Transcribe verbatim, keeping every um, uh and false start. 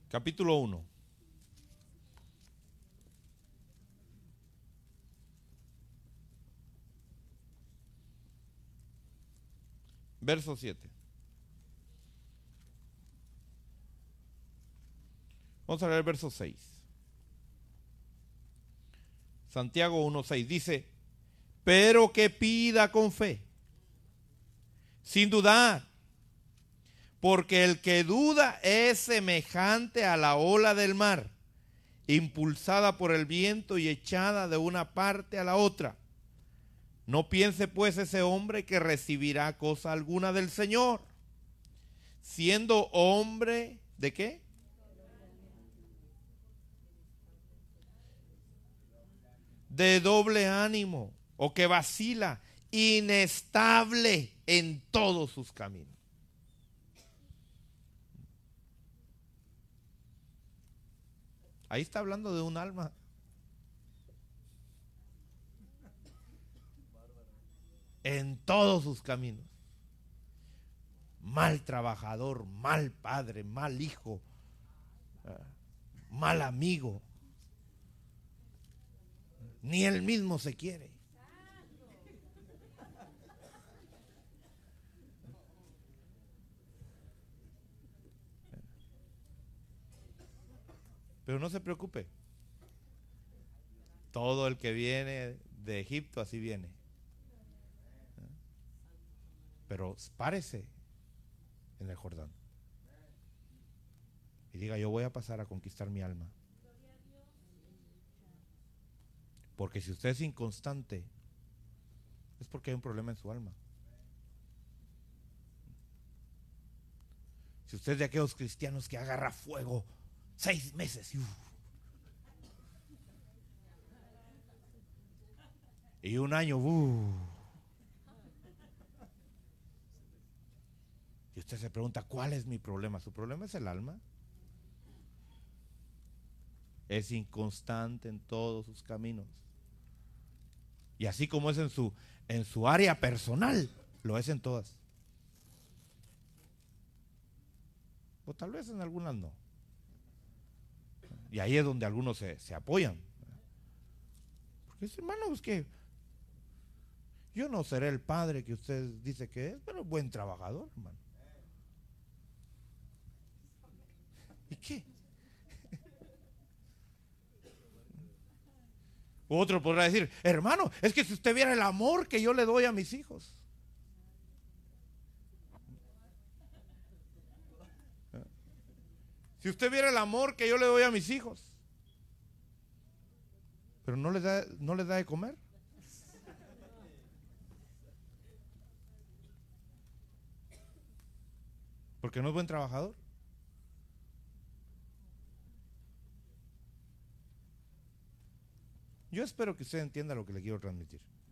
capítulo uno. Verso siete. Vamos a leer el verso seis. Santiago uno seis dice: pero que pida con fe, sin dudar, porque el que duda es semejante a la ola del mar, impulsada por el viento y echada de una parte a la otra. No piense pues ese hombre que recibirá cosa alguna del Señor, siendo hombre ¿de qué? De doble ánimo, o que vacila, inestable en todos sus caminos. Ahí está hablando de un alma en todos sus caminos. Mal trabajador, mal padre, mal hijo, mal amigo. Ni él mismo se quiere. Pero no se preocupe. Todo el que viene de Egipto así viene. Pero párese en el Jordán y diga: yo voy a pasar a conquistar mi alma. Porque si usted es inconstante, es porque hay un problema en su alma. Si usted es de aquellos cristianos que agarra fuego seis meses y, uf, y un año, uh, y usted se pregunta: ¿cuál es mi problema? Su problema es el alma. Es inconstante en todos sus caminos. Y así como es en su, en su área personal, lo es en todas. O tal vez en algunas no. Y ahí es donde algunos se, se apoyan. Porque dice: hermano, es que yo no seré el padre que usted dice que es, pero buen trabajador, hermano. ¿Y qué? Otro podrá decir: hermano, es que si usted viera el amor que yo le doy a mis hijos. Si usted viera el amor que yo le doy a mis hijos, pero no les da, no les da de comer. Porque no es buen trabajador. Yo espero que usted entienda lo que le quiero transmitir.